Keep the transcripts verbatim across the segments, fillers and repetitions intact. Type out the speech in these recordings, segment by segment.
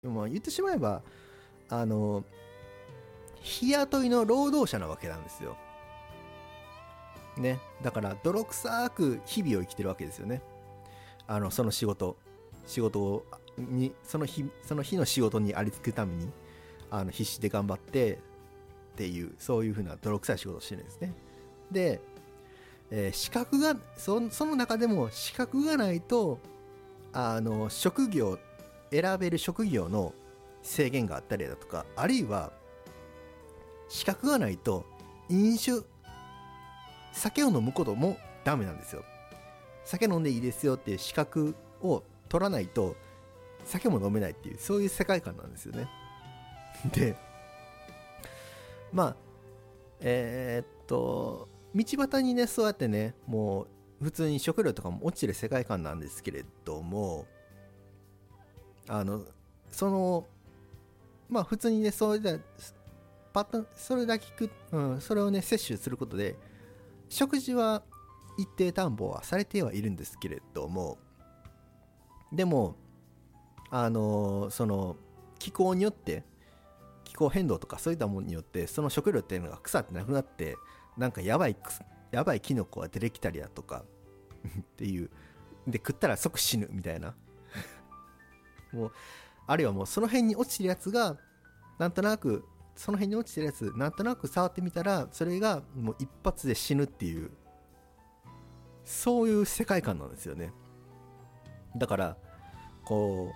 まあ言ってしまえば、あの、日雇いの労働者なわけなんですよ。ね。だから、泥臭く日々を生きてるわけですよね。あの、その仕事、仕事を、に、その日、その日の仕事にありつくために、あの、必死で頑張って、っていう、そういう風な泥臭い仕事をしてるんですね。で、えー資格がそ、その中でも資格がないと、あの、職業、選べる職業の制限があったりだとか、あるいは、資格がないと、飲酒、酒を飲むこともダメなんですよ。酒飲んでいいですよっていう資格を取らないと、酒も飲めないっていう、そういう世界観なんですよね。で、まあ、えーっと、道端にね、そうやってね、もう、普通に食料とかも落ちる世界観なんですけれども、あの、その、まあ普通にね、それで、パッと、それだけく、うん、それをね、摂取することで、食事は一定担保はされてはいるんですけれども、でも、あのその、気候によって、気候変動とかそういったものによって、その食料っていうのが腐ってなくなって、なんかやばい、やばいキノコが出てきたりだとか、っていう、で、食ったら即死ぬみたいな。もう、あるいはもうその辺に落ちてるやつが、なんとなく、その辺に落ちてるやつ、なんとなく触ってみたら、それがもう一発で死ぬっていう、そういう世界観なんですよね。だから、こ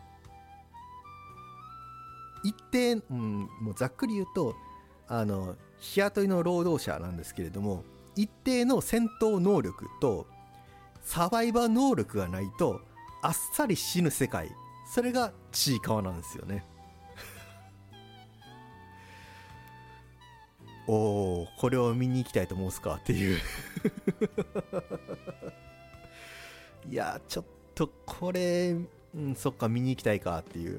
う、一定、うん、もうざっくり言うと、あの、日雇いの労働者なんですけれども、一定の戦闘能力とサバイバー能力がないと、あっさり死ぬ世界。それがちいかわなんですよね。おー、これを見に行きたいと思うんすかっていう。いや、ちょっとこれ、うん、そっか、見に行きたいかっていう。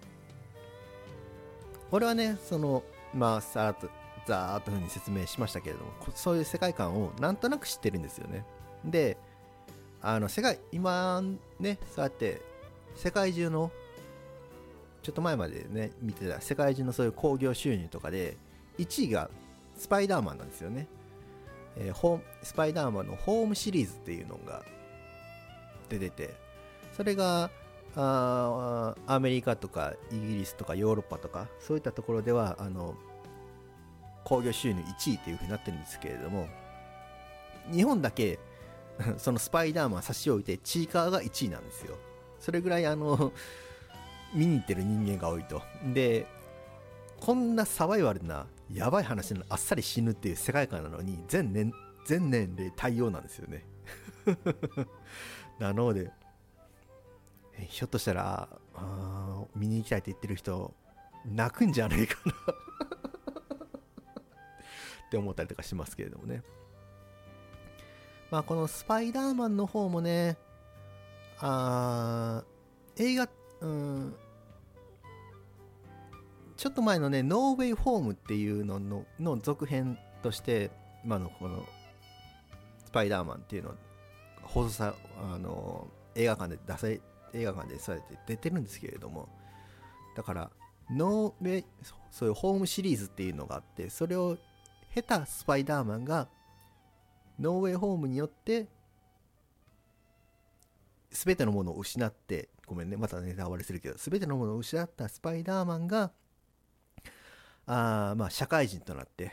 俺はね、その、まあ、さらっと、ざーっとふうに説明しましたけれども、そういう世界観をなんとなく知ってるんですよね。で、あの、世界、今、ね、そうやって、世界中の、ちょっと前までね、見てた世界中のそういう興行収入とかで、いちいがスパイダーマンなんですよね。えー、ホースパイダーマンのホームシリーズっていうのが出てて、それがあアメリカとかイギリスとかヨーロッパとかそういったところではあの興行収入いちいという風になってるんですけれども、日本だけそのスパイダーマン差し置いてチーカーがいちいなんですよ。それぐらいあの見に行ってる人間が多いと。で、こんなサバイバルなやばい話のあっさり死ぬっていう世界観なのに全年全年齢対応なんですよね。なので、ひょっとしたらあ見に行きたいって言ってる人泣くんじゃないかなって思ったりとかしますけれどもね。まあこのスパイダーマンの方もね、あ映画、うん、ちょっと前のね、ノーウェイホームっていうののの続編として、まあのこのスパイダーマンっていうの放送さ、あの映画館で出され、映画館でそうやって出てるんですけれども、だからノーウェイ、そういうホームシリーズっていうのがあって、それを経たスパイダーマンがノーウェイホームによって全てのものを失って、ごめんね、またネタバレするけど、全てのものを失ったスパイダーマンがあまあ社会人となって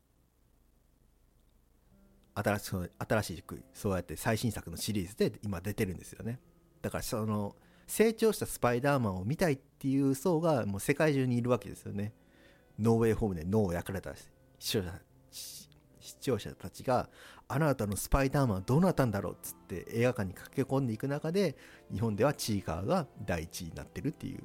新しく新しくそうやって最新作のシリーズで今出てるんですよね。だからその成長したスパイダーマンを見たいっていう層がもう世界中にいるわけですよね。ノーウェイホームで脳を焼かれた視聴者視聴者たちが、あなたのスパイダーマンはどうなったんだろうっつって映画館に駆け込んでいく中で、日本ではチーカーが第一位になってるっていう。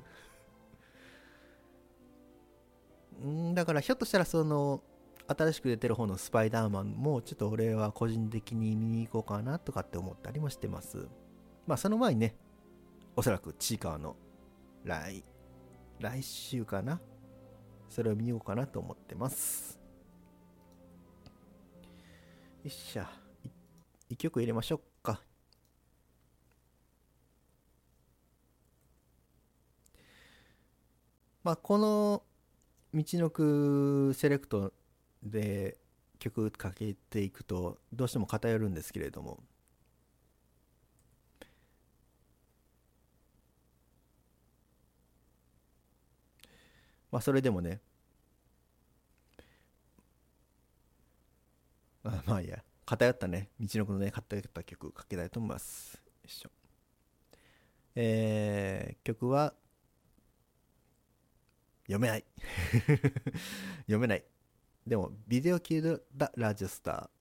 んだからひょっとしたらその新しく出てる方のスパイダーマンもちょっと俺は個人的に見に行こうかなとかって思ったりもしてます。まあその前にね、おそらくチーカーの来来週かな、それを見ようかなと思ってます。よっしゃ、一曲入れましょうか。 まあこの道のくセレクトで曲かけていくとどうしても偏るんですけれども、まあそれでもね、あまあいいや、偏ったね、道のくのね、偏った曲かけたいと思います。よいしょ。えー、曲は読めない。読めない。でも、ビデオキル・ダ・ラジオスター。